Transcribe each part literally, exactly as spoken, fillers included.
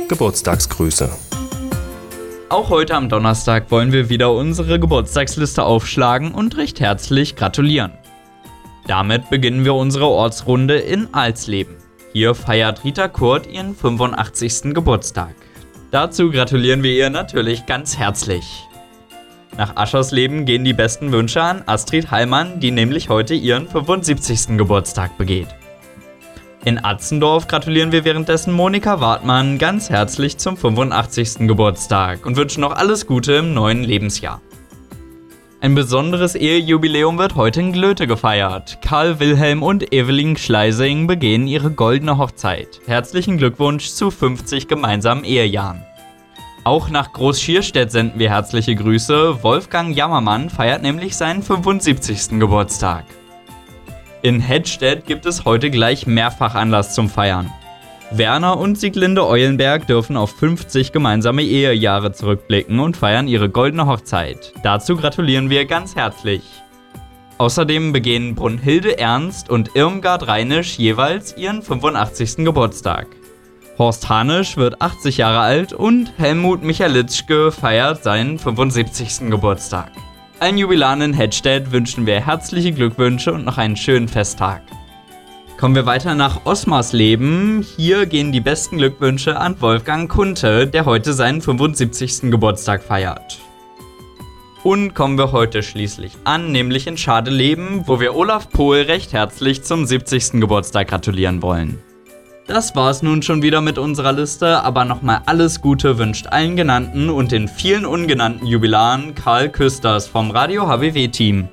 Geburtstagsgrüße. Auch heute am Donnerstag wollen wir wieder unsere Geburtstagsliste aufschlagen und recht herzlich gratulieren. Damit beginnen wir unsere Ortsrunde in Alsleben. Hier feiert Rita Kurt ihren fünfundachtzigsten Geburtstag. Dazu gratulieren wir ihr natürlich ganz herzlich. Nach Aschersleben gehen die besten Wünsche an Astrid Heilmann, die nämlich heute ihren fünfundsiebzigsten Geburtstag begeht. In Atzendorf gratulieren wir währenddessen Monika Wartmann ganz herzlich zum fünfundachtzigsten Geburtstag und wünschen noch alles Gute im neuen Lebensjahr. Ein besonderes Ehejubiläum wird heute in Glöte gefeiert. Karl Wilhelm und Evelyn Schleising begehen ihre goldene Hochzeit. Herzlichen Glückwunsch zu fünfzig gemeinsamen Ehejahren. Auch nach Groß-Schierstedt senden wir herzliche Grüße. Wolfgang Jammermann feiert nämlich seinen fünfundsiebzigsten Geburtstag. In Hettstedt gibt es heute gleich mehrfach Anlass zum Feiern. Werner und Sieglinde Eulenberg dürfen auf fünfzig gemeinsame Ehejahre zurückblicken und feiern ihre goldene Hochzeit. Dazu gratulieren wir ganz herzlich. Außerdem begehen Brunhilde Ernst und Irmgard Reinisch jeweils ihren fünfundachtzigsten Geburtstag. Horst Hanisch wird achtzig Jahre alt und Helmut Michalitzschke feiert seinen fünfundsiebzigsten Geburtstag. Allen Jubilaren in Hettstedt wünschen wir herzliche Glückwünsche und noch einen schönen Festtag. Kommen wir weiter nach Osmarsleben. Hier gehen die besten Glückwünsche an Wolfgang Kunte, der heute seinen fünfundsiebzigsten Geburtstag feiert. Und kommen wir heute schließlich an, nämlich in Schadeleben, wo wir Olaf Pohl recht herzlich zum siebzigsten Geburtstag gratulieren wollen. Das war's nun schon wieder mit unserer Liste, aber nochmal alles Gute wünscht allen genannten und den vielen ungenannten Jubilaren Karl Küsters vom Radio H B W-Team.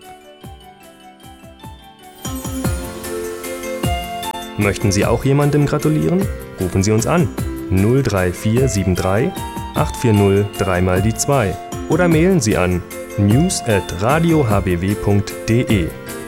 Möchten Sie auch jemandem gratulieren? Rufen Sie uns an null drei vier sieben drei acht vier null drei mal die zwei oder mailen Sie an news at radio h b w punkt d e.